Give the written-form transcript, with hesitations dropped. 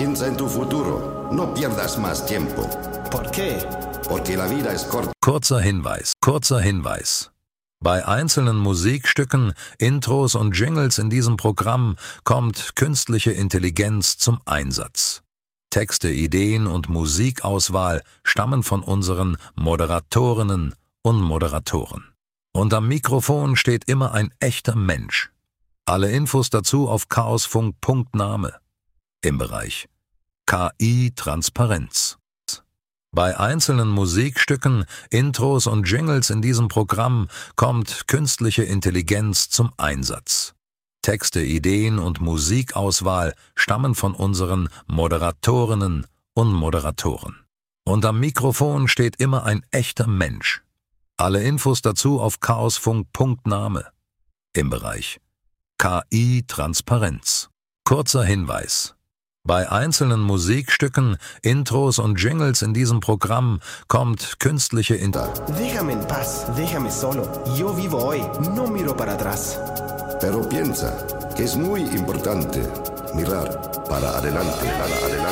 Piensa en tu futuro. No pierdas más tiempo. ¿Por qué? Porque la vida es corta. Kurzer Hinweis. Bei einzelnen Musikstücken, Intros und Jingles in diesem Programm kommt künstliche Intelligenz zum Einsatz. Texte, Ideen und Musikauswahl stammen von unseren Moderatorinnen und Moderatoren. Und am Mikrofon steht immer ein echter Mensch. Alle Infos dazu auf chaosfunk.name im Bereich KI Transparenz. Bei einzelnen Musikstücken, Intros und Jingles in diesem Programm kommt künstliche Intelligenz zum Einsatz. Texte, Ideen und Musikauswahl stammen von unseren Moderatorinnen und Moderatoren. Und am Mikrofon steht immer ein echter Mensch. Alle Infos dazu auf chaosfunk.name im Bereich KI Transparenz. Kurzer Hinweis. Bei einzelnen Musikstücken, Intros und Jingles in diesem Programm kommt künstliche Déjame en paz, déjame solo. Yo vivo hoy, no miro para atrás. Pero piensa que es muy importante mirar para adelante.